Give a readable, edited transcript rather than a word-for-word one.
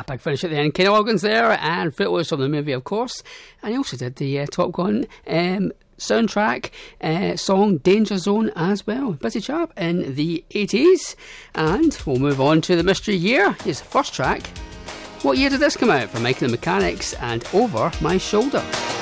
big finish at the end. Kenny Loggins there, and Footloose from the movie, of course. And he also did the Top Gun soundtrack song Danger Zone as well. Busy chap in the 80s. And we'll move on to the mystery year. Here's the first track. What year did this come out? From Mike and the Mechanics and Over My Shoulder.